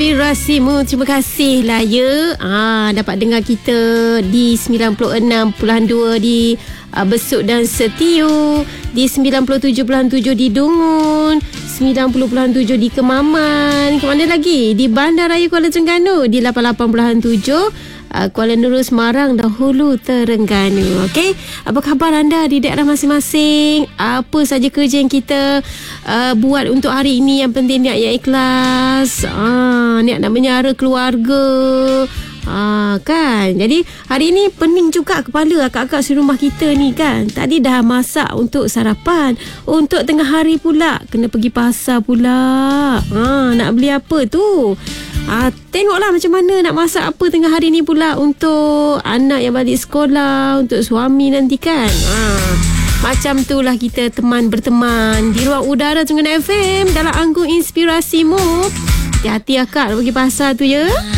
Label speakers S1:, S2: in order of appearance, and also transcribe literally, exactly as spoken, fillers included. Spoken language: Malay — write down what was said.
S1: Inspirasimu. Terima kasih lah ya. Ah, dapat dengar kita di sembilan puluh enam perpuluhan dua di uh, Besut dan Setiu, di sembilan puluh tujuh perpuluhan tujuh di Dungun, sembilan puluh perpuluhan tujuh di Kemaman. Ke mana lagi? Di Bandaraya Kuala Terengganu, di lapan puluh lapan perpuluhan tujuh uh, Kuala Nurul Semarang dan Hulu Terengganu. Okey, apa khabar anda di daerah masing-masing? Apa saja kerja yang kita uh, buat untuk hari ini? Yang penting niat yang ikhlas. Ah, niat nak menyara keluarga. Ah, kan. Jadi hari ini pening juga kepala akak-akak di rumah kita ni kan. Tadi dah masak untuk sarapan, untuk tengah hari pula kena pergi pasar pula. Ah, nak beli apa tu? Ah, tengoklah macam mana nak masak apa tengah hari ni pula untuk anak yang balik sekolah, untuk suami nanti kan. Ah, macam itulah kita teman berteman di ruang udara Terengganu F M dalam Anggun Inspirasimu. Hati-hati akak nak pergi pasar tu ya.